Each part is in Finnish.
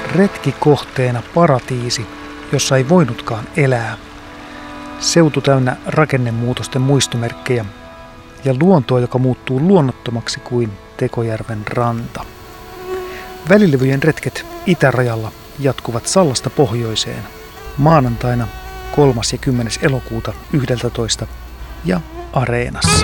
Retkikohteena paratiisi, jossa ei voinutkaan elää. Seutu täynnä rakennemuutosten muistomerkkejä ja luontoa, joka muuttuu luonnottomaksi kuin Tekojärven ranta. Välilevyjen retket itärajalla jatkuvat Sallasta pohjoiseen maanantaina 3. ja 10. elokuuta 11 ja Areenassa.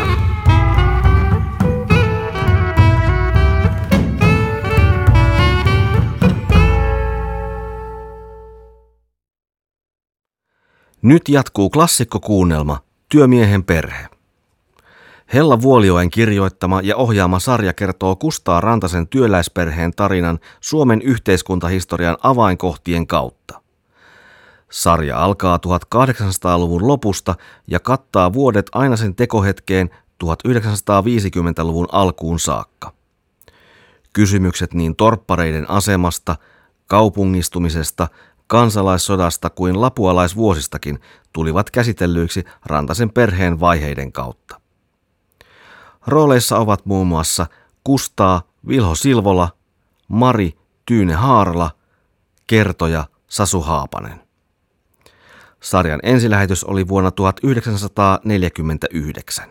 Nyt jatkuu klassikkokuunnelma Työmiehen perhe. Hella Vuolioen kirjoittama ja ohjaama sarja kertoo Kustaa Rantasen työläisperheen tarinan Suomen yhteiskuntahistorian avainkohtien kautta. Sarja alkaa 1800-luvun lopusta ja kattaa vuodet aina sen tekohetkeen 1950-luvun alkuun saakka. Kysymykset niin torppareiden asemasta, kaupungistumisesta, kansalaissodasta kuin lapualaisvuosistakin tulivat käsitellyiksi Rantasen perheen vaiheiden kautta. Rooleissa ovat muun muassa Kustaa Vilho Silvola, Mari Tyyne Haarala, kertoja Sasu Haapanen. Sarjan ensilähetys oli vuonna 1949.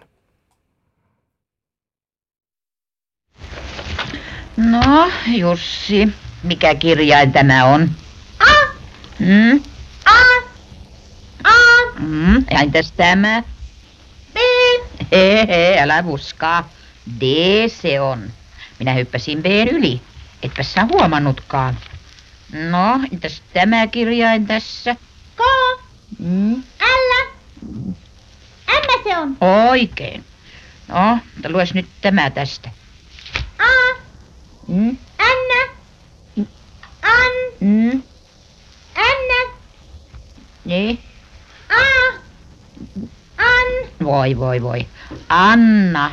No, Jussi, mikä kirjain tämä on? A. A. A. Ja entäs tämä? B. Älä puskaa. D se on. Minä hyppäsin B:n yli. Etpä sä huomannutkaan. No, entäs tämä kirjain tässä? K. L. M se on. Oikein. No, mutta lues nyt tämä tästä. A. N. An. N. Niin. A. An. Voi. Anna.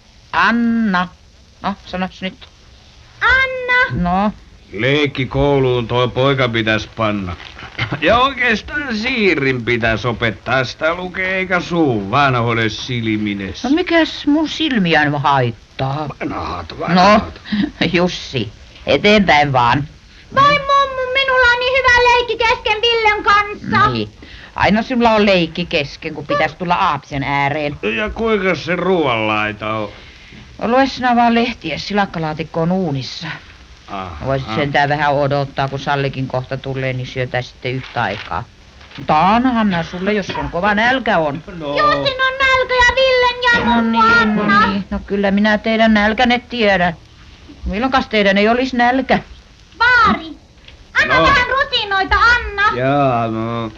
No, sanoks nyt. Anna. No. Leikki kouluun toi poika pitäis panna. Ja oikeastaan Siirin pitäis opettaa sitä lukee eikä suu vanhoille silmines. No mikäs mun silmiään haittaa? Vanhat. No, Jussi, eteenpäin vaan. Voi mummu, minulla on niin hyvä leikki kesken Villen kanssa. Niin. Aina sulla on leikki kesken, kun pitäis tulla aapisen ääreen. Ja kuinka se ruoanlaita on? Lue sinä vaan lehtiä, silakkalaatikko on uunissa. Voisit sentään vähän odottaa, kun Sallikin kohta tulee, niin syötään sitten yhtä aikaa. Mutta annahan mä sulle, jos on kova nälkä on. No. Jussin on nälkä ja Villen ja mummu Anna. No kyllä minä teidän nälkäne tiedän. Milloinkas teidän ei olisi nälkä? Vaari. Anna vähän rusinoita, Anna. Jaa, no.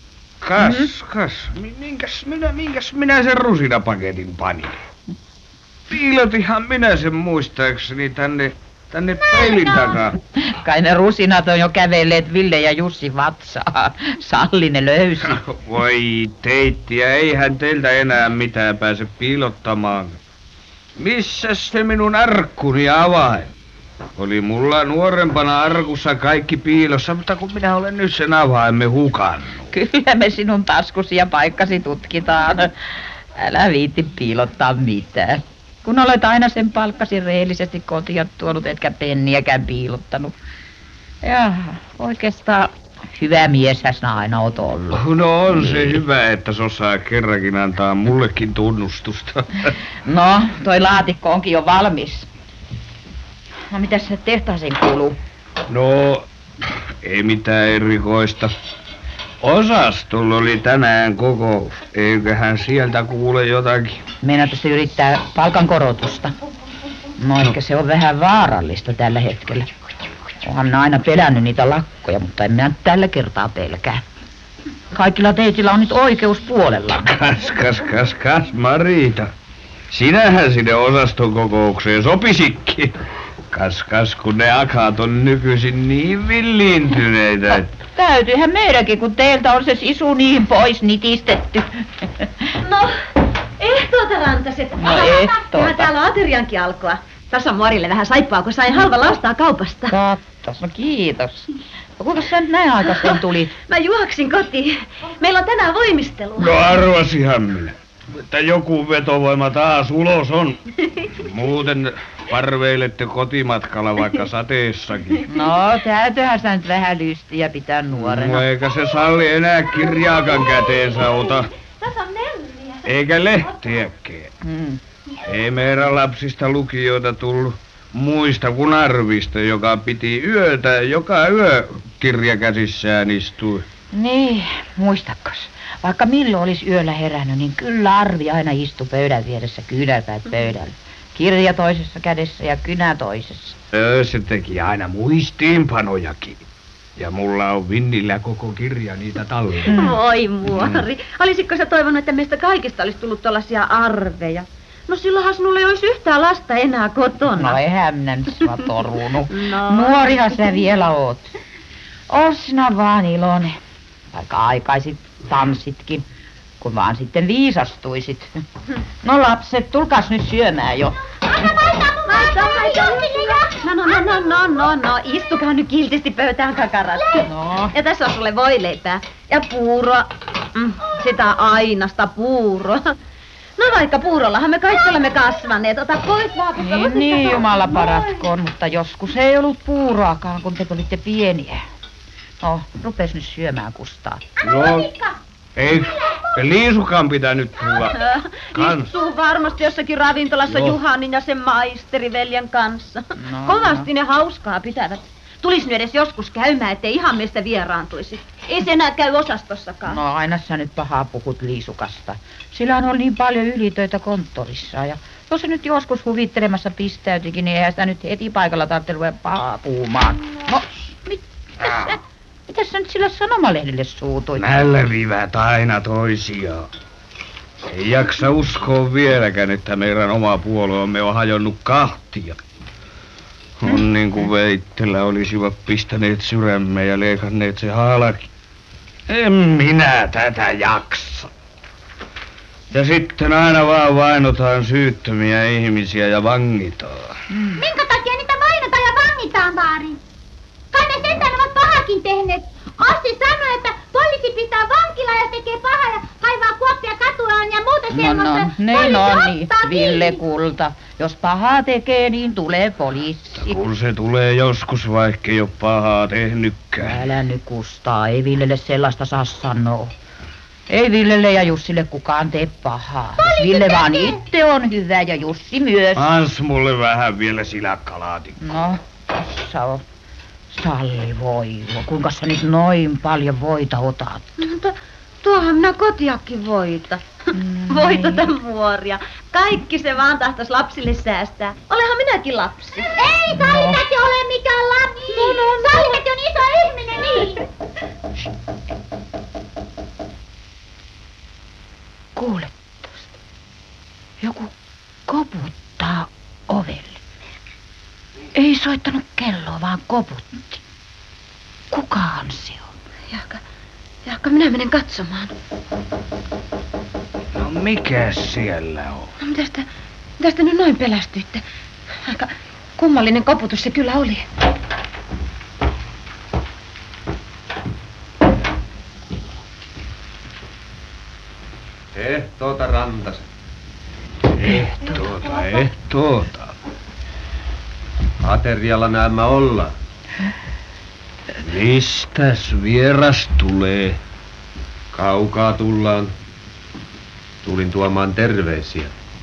Kas. Minkäs minä sen rusinapaketin panin? Piilotinhan minä sen muistaakseni tänne peilin takaa. Kai ne rusinat on jo kävelleet Ville ja Jussi vatsaa. Salli ne löysi. Voi teittiä, eihän teiltä enää mitään pääse piilottamaan. Missäs se minun arkkuni avain? Oli mulla nuorempana arkussa kaikki piilossa, mutta kun minä olen nyt sen avaimen hukannut. Kyllä me sinun taskusi ja paikkasi tutkitaan. Älä viitti piilottaa mitään. Kun olet aina sen palkkasi reellisesti kotia tuonut, etkä penniäkään piilottanut. Ja oikeastaan hyvä mieshän sinä aina oot ollut. No on se hyvä, että se osaa kerrankin antaa mullekin tunnustusta. No, toi laatikko onkin jo valmis. No mitäs se tehtaaseen kuuluu? No, ei mitään erikoista. Osastolla oli tänään kokous. Eiköhän sieltä kuule jotakin. Meinaatko se yrittää palkankorotusta? No ehkä se on vähän vaarallista tällä hetkellä. Onhan minä aina pelännyt niitä lakkoja, mutta en minä tällä kertaa pelkää. Kaikilla teitillä on nyt oikeus puolella. Kas, Marita. Sinähän sinne osaston kokoukseen sopisikki. Kas, kun ne akaat on nykyisin niin villiintyneitä. Täytyyhän meidänkin, kun teiltä on se sisu niin pois nitistetty. No, ehtoota Rantaset. No ehtoota. Ja täällä on ateriankin alkoa. Tässä on Marille vähän saippua, kun sain halvalla ostaa kaupasta. Kattos, no kiitos. No kuinka sä nyt näin aikaisin tulit? Mä juoksin kotiin. Meillä on tänään voimistelu. No arvasihan minä. että joku vetovoima taas ulos on. Muuten parveilette kotimatkalla vaikka sateessakin. No, täytyyhän sitä nyt vähän lystiä pitää nuorena. No, eikä se salli enää kirjaakaan käteensä ota. Tässä on nelliä. Eikä lehtiäkään. Ei meidän lapsista lukijoita tullut muista kuin Arvista, joka piti yötä, joka yö kirja käsissään istui. Niin, muistatkos? Vaikka milloin olisi yöllä herännyt, niin kyllä Arvi aina istui pöydän vieressä kyynärpäät pöydällä. Kirja toisessa kädessä ja kynä toisessa. Se teki aina muistiinpanojakin. Ja mulla on vinnillä koko kirja niitä tallella. Voi muori. Olisitko sä toivonut, että meistä kaikista olisi tullut tollaisia arveja? No silloinhan sinulla ei olisi yhtään lasta enää kotona. No eihän minä nyt sua torunut. No. Nuorihan sä vielä oot. Oot sinä vaan iloinen. Vaikka aikaisit tanssitkin, kun vaan sitten viisastuisit. No lapset, tulkaas nyt syömään jo. No, istukaa nyt kiltisti pöytään kakarasti. No. Ja tässä on sulle voileipää ja puuroa. Sitä ainasta puuroa. No vaikka puurollahan me kaikki olemme kasvaneet. Ota pois vaatetta. Niin, Jumala paratkoon, mutta joskus ei ollut puuroakaan, kun te olitte pieniä. No, rupes nyt syömään, Kustaa. No, ei Liisukan pitänyt tulla. Istuu varmasti jossakin ravintolassa Juhanin ja sen maisteriveljen kanssa. No. Kovasti ne hauskaa pitävät. Tulis nyt edes joskus käymään, ettei ihan meistä vieraantuisi. Ei se enää käy osastossakaan. No aina sä nyt pahaa puhut Liisukasta. Sillähän on niin paljon ylitöitä konttorissa ja jos se nyt joskus huvittelemassa pistäytyikin, niin eihän sitä nyt heti paikalla tarvitse ruveta pahaa puhumaan. No, mitäs sä nyt sillä sanomalehdille suutuit? Nälvivät aina toisiaan. Ei jaksa uskoa vieläkään, että meidän oma puolueemme on hajonnut kahtia. On niin kuin veittelä olisivat pistäneet sydämeen ja leikanneet se halki. En minä tätä jaksa. Ja sitten aina vaan vainotaan syyttömiä ihmisiä ja vangitaan. Minkä takia niitä vainotaan ja vangitaan, vaari? Kai ne sentään ovat pahakin tehneet. Ossi sanoi, että poliisi pitää vankilaa ja tekee pahaa ja kaivaa kuoppia katuaan ja muuta semmoista. Niin, Ville Kulta. Jos pahaa tekee, niin tulee poliisi. Kun se tulee joskus, vaikka ei ole pahaa tehnytkään. Älä nyt Kustaa, ei Villelle sellaista saa sanoa. Ei Villelle ja Jussille kukaan tee pahaa. Ville vaan itse on hyvä ja Jussi myös. Ans mulle vähän vielä silakkalaatikko. No, tässä on. Salli voivo, kuinka sä nyt noin paljon voita otat? Mutta tuohan minä kotiakin voita. Voitata muoria. Kaikki se vaan tahtois lapsille säästää. Olehan minäkin lapsi. Ei Sallitäti ole mikään lapsi. Sallitäti on iso ihminen, niin. Kuule tosta. Joku koputtaa ovelle. Ei soittanut kelloa, vaan koputti. Kukaan se on? Jaakka, minä menen katsomaan. No mikä siellä on? No mitäs te nyt noin pelästyitte? Aika kummallinen koputus se kyllä oli. Ehtoota Rantasen. Ehtoota. Aterialla näemmä ollaan. Mistäs vieras tulee? Kaukaa tullaan. Tulin tuomaan terveisiä.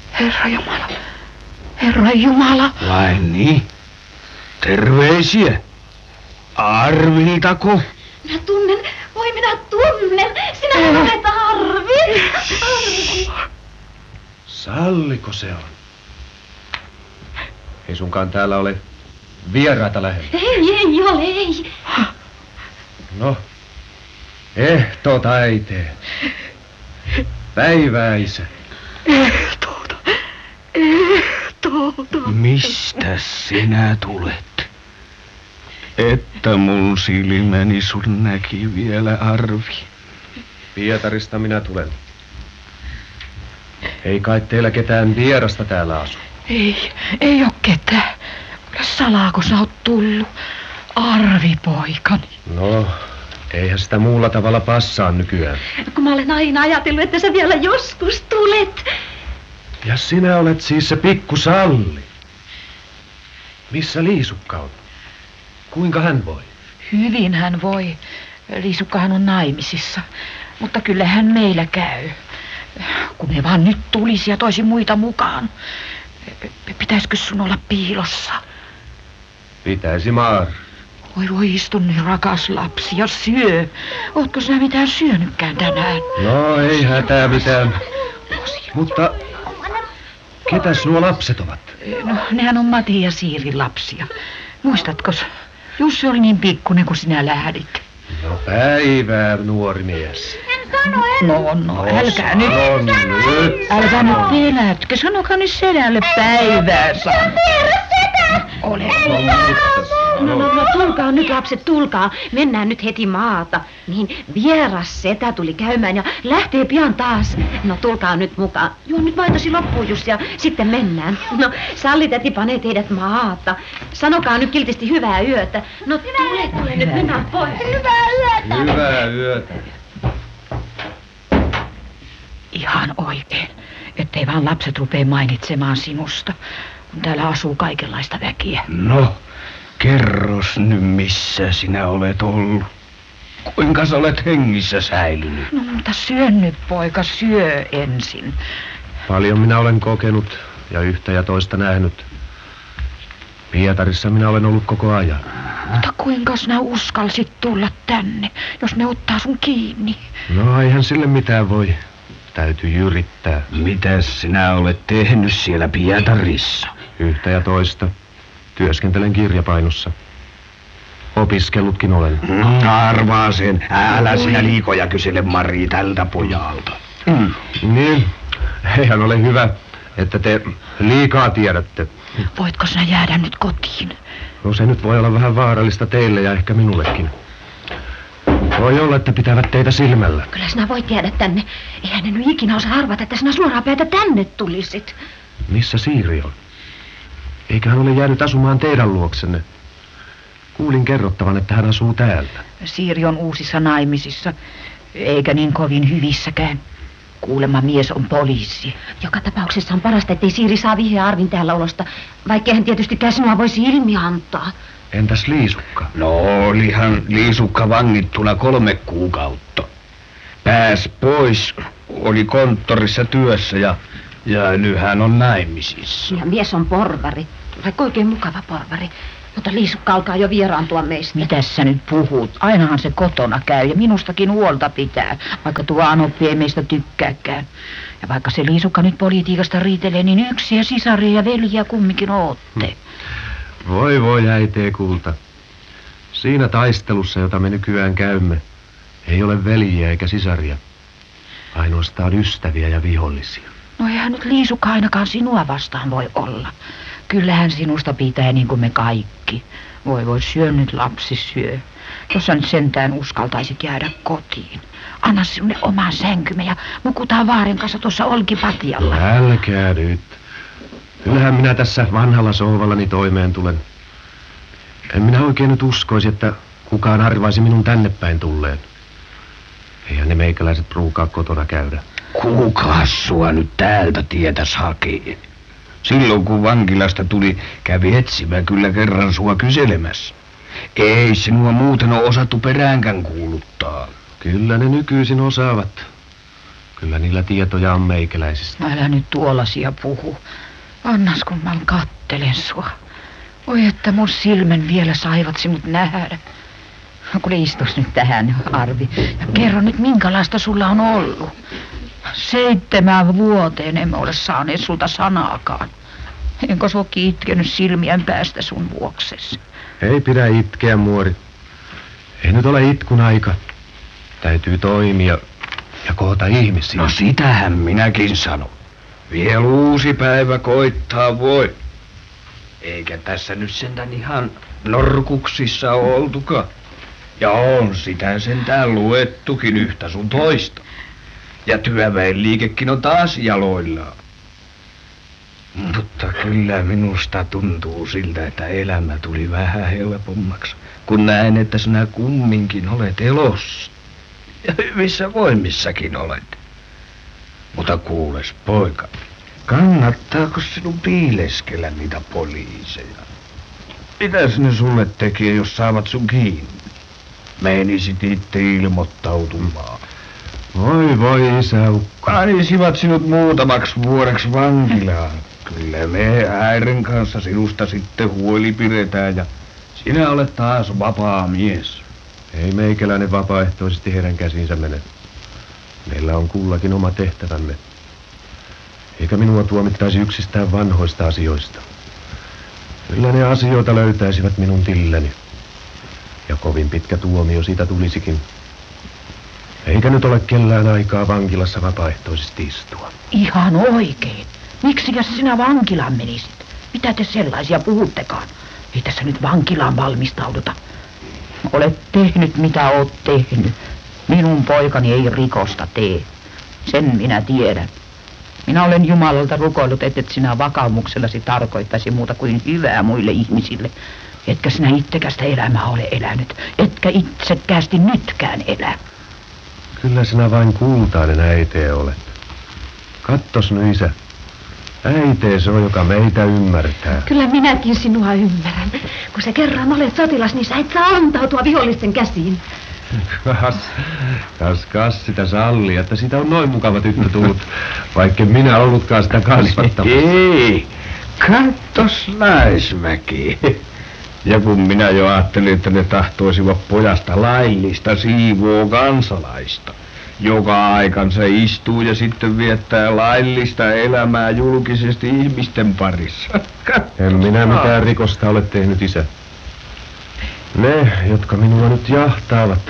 Herra Jumala. Vai niin? Terveisiä. Arviltako? Minä tunnen. Sinä olet Arvi. Salliko se on? Ei sunkaan täällä ole vieraita lähellä. Ei ole. No, ehtoota äiteen. Päivää isä. Ehtoota. Mistä sinä tulet? Että mun silmäni sun näki vielä, Arvi. Pietarista minä tulen. Ei kai teillä ketään vierasta täällä asu. Ei oo ketään. Salaako sä oot tullut? Arvi poikani. No, Eihän sitä muulla tavalla passaa nykyään. Kun mä olen aina ajatellut, että sä vielä joskus tulet. Ja sinä olet siis se pikku Salli. Missä Liisukka on? Kuinka hän voi? Hyvin hän voi. Liisukkahan on naimisissa, mutta kyllä hän meillä käy. Kun me vaan nyt tulisi ja toisi muita mukaan. Pitäisikö sun olla piilossa? Pitäisi maar. Voi istu niin rakas lapsi ja syö. Ootko sinä mitään syönytkään tänään? No ei hätää mitään. Mutta ketäs nuo lapset ovat? No, nehän on Matin ja Siirin lapsia. Muistatkos? Jussi oli niin pikkunen, kun sinä lähdit. No päivää, nuori mies. No, älkää nyt. Älkää nyt pelätkö. Sanokaa nyt sedälle päivää. Ole. No, tulkaa nyt lapset, tulkaa. Mennään nyt heti maata. Niin vieras setä tuli käymään ja lähtee pian taas. No tulkaa nyt mukaan. Juo nyt maitosi loppuun Jussi ja sitten mennään. No Salli-täti panee teidät maata. Sanokaa nyt kiltisti hyvää yötä. No tule nyt, mennään pois. Hyvää yötä. Hyvää yötä. Ihan oikein, ettei vaan lapset rupee mainitsemaan sinusta, kun täällä asuu kaikenlaista väkiä. No, kerros nyt missä sinä olet ollut. Kuinka sä olet hengissä säilynyt? No mutta syö nyt, poika, syö ensin. Paljon minä olen kokenut ja yhtä ja toista nähnyt. Pietarissa minä olen ollut koko ajan. Mutta kuinka sinä uskalsit tulla tänne, jos ne ottaa sun kiinni? No eihän sille mitään voi. Täytyy yrittää. Mitäs sinä olet tehnyt siellä Pietarissa? Yhtä ja toista. Työskentelen kirjapainossa. Opiskellutkin olen. Arvaa sen. Älä sinä liikoja kysele Mari tältä pojalta. Niin, eihän ole hyvä, että te liikaa tiedätte. Voitko sinä jäädä nyt kotiin? No se nyt voi olla vähän vaarallista teille ja ehkä minullekin. Voi olla, että pitävät teitä silmällä. Kyllä sinä voit jäädä tänne. Eihän ne nyt ikinä osaa arvata, että sinä suoraan päätä tänne tulisit. Missä Siiri on? Eikä hän ole jäänyt asumaan teidän luoksenne. Kuulin kerrottavan, että hän asuu täällä. Siiri on uusissa naimisissa, eikä niin kovin hyvissäkään. Kuulemma mies on poliisi. Joka tapauksessa on parasta, ettei Siiri saa vihreä arvin täällä olosta, vaikka hän tietystikään sinua voisi ilmi antaa. Entäs Liisukka? No olihan Liisukka vangittuna 3 kuukautta. Pääs pois, oli konttorissa työssä ja nyt hän on naimisissa. Ja mies on porvari, vaikka oikein mukava porvari. Mutta Liisukka alkaa jo vieraantua meistä. Mitäs sä nyt puhut? Ainahan se kotona käy ja minustakin huolta pitää, vaikka tuo Anoppi ei meistä tykkääkään. Ja vaikka se Liisukka nyt politiikasta riitelee, niin yksiä sisaria ja veljiä kumminkin ootte. Voi äitee kulta. Siinä taistelussa, jota me nykyään käymme, ei ole veljiä eikä sisaria. Ainoastaan ystäviä ja vihollisia. No eihän nyt Liisukka ainakaan sinua vastaan voi olla. Kyllähän sinusta pitää niin kuin me kaikki. Voi syö nyt lapsi syö. Jos sä nyt sentään uskaltaisit jäädä kotiin. Anna sinne omaan sänkymme ja nukutaan Vaaren kanssa tuossa olkipatjalla. Älkää nyt. Kyllähän minä tässä vanhalla sohvallani toimeen tulen. En minä oikein nyt uskoisi, että kukaan arvaisi minun tänne päin tulleen. Eihän ne meikäläiset ruukaa kotona käydä. Kukas sua nyt täältä tietäs hakee? Silloin kun vankilasta tuli, kävi etsimä kyllä kerran sua kyselemässä. Ei sinua muuten ole osattu peräänkään kuuluttaa. Kyllä ne nykyisin osaavat. Kyllä niillä tietoja on meikäläisistä. Älä nyt tuollaisia puhu. Annas kun mä kattelen sua. Oi että mun silmän vielä saivat sinut nähdä. Kuule istus nyt tähän, Arvi. Ja kerro nyt minkälaista sulla on ollut. 7 vuoteen emme ole saaneet sulta sanaakaan. Enkä sä ookin itkenyt silmien päästä sun vuoksesi. Ei pidä itkeä, muori. Ei nyt ole itkun aika. Täytyy toimia ja koota ihmisiä. No sitähän minäkin sanon. Vielä uusi päivä koittaa voi. Eikä tässä nyt sentään ihan norkuksissa oltukaan. Ja on sitä sentään luettukin yhtä sun toista. Ja työväenliikekin on taas jaloillaan. Mutta kyllä minusta tuntuu siltä, että elämä tuli vähän helpommaksi, kun näen, että sinä kumminkin olet elossa. Ja hyvissä voimissakin olet. Mutta kuules, poika, kannattaako sinun piileskellä niitä poliiseja? Mitäs ne sulle tekee, jos saavat sun kiinni? Menisit itse ilmoittautumaan. Voi isäukko. Panisivat sinut muutamaksi vuodeksi vankilaan. Kyllä me äirin kanssa sinusta sitten huoli pidetään ja sinä olet taas vapaa mies. Ei meikäläinen vapaaehtoisesti heidän käsiinsä mene. Meillä on kullakin oma tehtävämme. Eikä minua tuomittaisi yksistään vanhoista asioista. Kyllä ne asioita löytäisivät minun tilleni. Ja kovin pitkä tuomio siitä tulisikin. Eikä nyt ole kellään aikaa vankilassa vapaaehtoisesti istua. Ihan oikein. Miksi jos sinä vankilaan menisit? Mitä te sellaisia puhuttekaan? Ei tässä nyt vankilaan valmistauduta. Olet tehnyt mitä oot tehnyt. Minun poikani ei rikosta tee. Sen minä tiedän. Minä olen Jumalalta rukoillut, et sinä vakaumuksellasi tarkoittaisi muuta kuin hyvää muille ihmisille. Etkä sinä itsekästä elämää ole elänyt. Etkä itsekkäästi nytkään elä. Kyllä sinä vain kultainen äitee olet. Kattos nyt, isä. Äitee se on, joka meitä ymmärtää. Kyllä minäkin sinua ymmärrän. Kun sä kerran olet sotilas, niin sä et saa antautua vihollisten käsiin. Kas sitä sallia, että siitä on noin mukava tyttö tullut, vaikka minä ollutkaan sitä kasvattamassa. Ei, kattos naisväki. Ja kun minä jo ajattelin, että ne tahtoisivat pojasta laillista siivoo kansalaista, joka aikansa istuu ja sitten viettää laillista elämää julkisesti ihmisten parissa. En minä mitään rikosta ole tehnyt, isä. Ne, jotka minua nyt jahtaavat.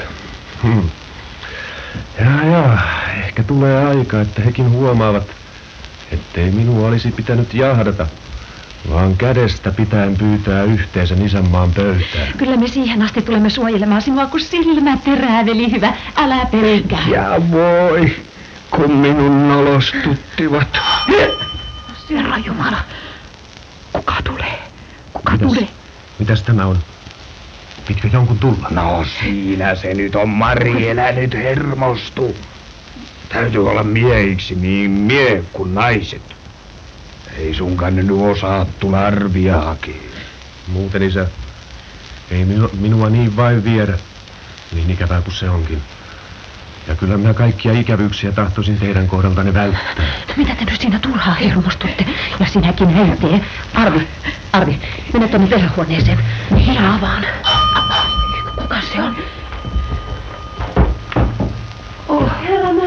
Ja, ehkä tulee aika, että hekin huomaavat, ettei minua olisi pitänyt jahdata, vaan kädestä pitäen pyytää yhteisen isänmaan pöytään. Kyllä me siihen asti tulemme suojelemaan sinua, kun silmä teräveli, hyvä. Älä pelkää. Ja voi, kun minun nolostuttivat. Herra Jumala, kuka tulee? Kuka tulee? Mitäs tämä on? Pitkö jonkun tulla? No siinä se nyt on, Mari, elä nyt hermostu. Täytyy olla miehiksi niin mie kuin naiset. Ei sunkaan nyt osaa tulla arviaakin. Muuten, isä, ei minua niin vain viedä, niin ikävää kuin se onkin. Ja kyllä minä kaikkia ikävyyksiä tahtoisin teidän kohdaltanne välttää. Mitä te nyt siinä turhaa hermostutte? Ja sinäkin äitee. Arvi, mene tuonne verähuoneeseen. Minä avaan. Kuka se on?